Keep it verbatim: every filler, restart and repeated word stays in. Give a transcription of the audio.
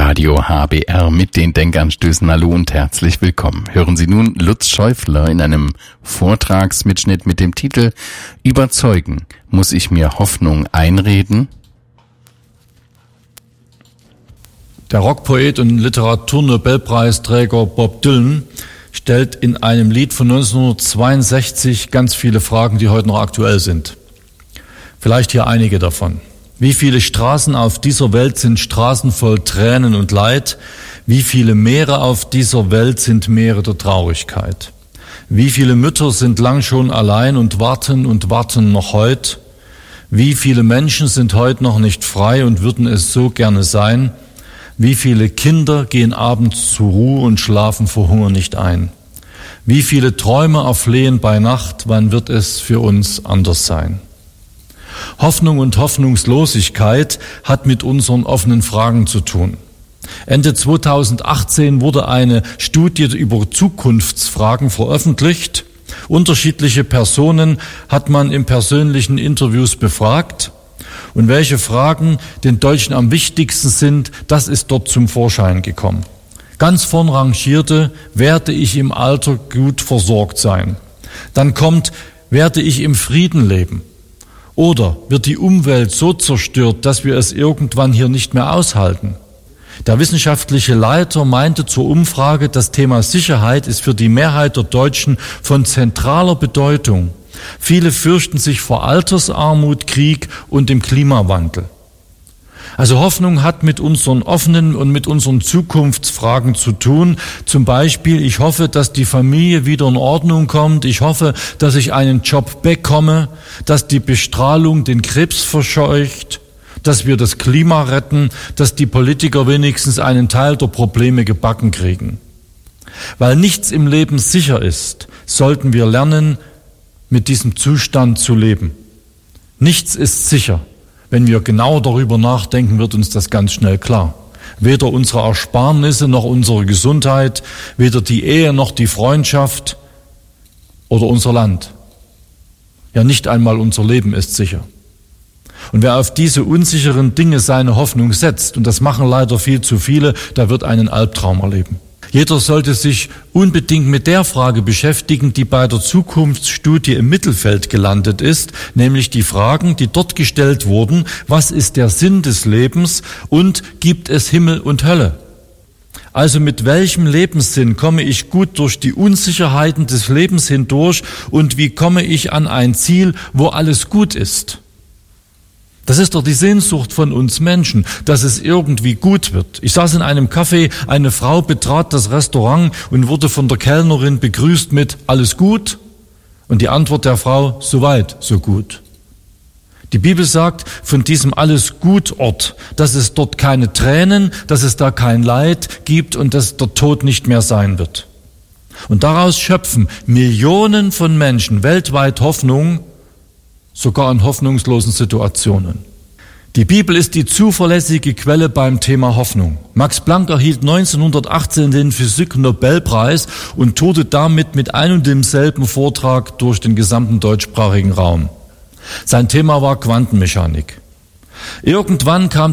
Radio H B R mit den Denkanstößen. Hallo und herzlich willkommen. Hören Sie nun Lutz Schäufler in einem Vortragsmitschnitt mit dem Titel Überzeugen, muss ich mir Hoffnung einreden? Der Rockpoet und Literaturnobelpreisträger Bob Dylan stellt in einem Lied von neunzehnhundertzweiundsechzig ganz viele Fragen, die heute noch aktuell sind. Vielleicht hier einige davon. Wie viele Straßen auf dieser Welt sind Straßen voll Tränen und Leid? Wie viele Meere auf dieser Welt sind Meere der Traurigkeit? Wie viele Mütter sind lang schon allein und warten und warten noch heut? Wie viele Menschen sind heute noch nicht frei und würden es so gerne sein? Wie viele Kinder gehen abends zur Ruhe und schlafen vor Hunger nicht ein? Wie viele Träume erflehen bei Nacht, wann wird es für uns anders sein? Hoffnung und Hoffnungslosigkeit hat mit unseren offenen Fragen zu tun. Ende zweitausendachtzehn wurde eine Studie über Zukunftsfragen veröffentlicht. Unterschiedliche Personen hat man in persönlichen Interviews befragt. Und welche Fragen den Deutschen am wichtigsten sind, das ist dort zum Vorschein gekommen. Ganz vorn rangierte, werde ich im Alter gut versorgt sein? Dann kommt, werde ich im Frieden leben? Oder wird die Umwelt so zerstört, dass wir es irgendwann hier nicht mehr aushalten? Der wissenschaftliche Leiter meinte zur Umfrage, das Thema Sicherheit ist für die Mehrheit der Deutschen von zentraler Bedeutung. Viele fürchten sich vor Altersarmut, Krieg und dem Klimawandel. Also Hoffnung hat mit unseren offenen und mit unseren Zukunftsfragen zu tun. Zum Beispiel, ich hoffe, dass die Familie wieder in Ordnung kommt. Ich hoffe, dass ich einen Job bekomme, dass die Bestrahlung den Krebs verscheucht, dass wir das Klima retten, dass die Politiker wenigstens einen Teil der Probleme gebacken kriegen. Weil nichts im Leben sicher ist, sollten wir lernen, mit diesem Zustand zu leben. Nichts ist sicher. Wenn wir genau darüber nachdenken, wird uns das ganz schnell klar. Weder unsere Ersparnisse noch unsere Gesundheit, weder die Ehe noch die Freundschaft oder unser Land. Ja, nicht einmal unser Leben ist sicher. Und wer auf diese unsicheren Dinge seine Hoffnung setzt, und das machen leider viel zu viele, der wird einen Albtraum erleben. Jeder sollte sich unbedingt mit der Frage beschäftigen, die bei der Zukunftsstudie im Mittelfeld gelandet ist, nämlich die Fragen, die dort gestellt wurden: Was ist der Sinn des Lebens und gibt es Himmel und Hölle? Also mit welchem Lebenssinn komme ich gut durch die Unsicherheiten des Lebens hindurch und wie komme ich an ein Ziel, wo alles gut ist? Das ist doch die Sehnsucht von uns Menschen, dass es irgendwie gut wird. Ich saß in einem Café, eine Frau betrat das Restaurant und wurde von der Kellnerin begrüßt mit "Alles gut?" Und die Antwort der Frau: "So weit, so gut." Die Bibel sagt von diesem Alles-Gut-Ort, dass es dort keine Tränen, dass es da kein Leid gibt und dass der Tod nicht mehr sein wird. Und daraus schöpfen Millionen von Menschen weltweit Hoffnung, sogar in hoffnungslosen Situationen. Die Bibel ist die zuverlässige Quelle beim Thema Hoffnung. Max Planck erhielt neunzehnhundertachtzehn den Physik-Nobelpreis und tourte damit mit einem und demselben Vortrag durch den gesamten deutschsprachigen Raum. Sein Thema war Quantenmechanik. Irgendwann kam